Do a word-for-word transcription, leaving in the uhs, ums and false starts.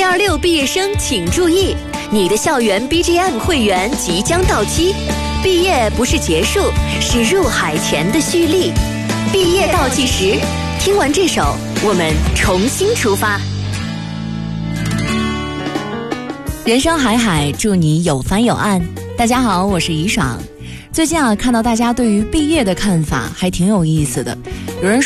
二六毕业生请注意，你的校园 B G M 会员即将到期，毕业不是结束，是入海前的蓄力。毕业倒计时，听完这首，我们重新出发。人生海海，祝你有帆有岸。大家好，我是怡爽。最近啊，看到大家对于毕业的看法还挺有意思的。有人说